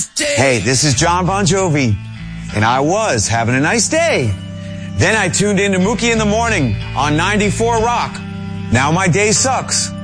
Hey, this is John Bon Jovi, and I was having a nice day. Then I tuned into Mookie in the Morning on 94 Rock. Now my day sucks.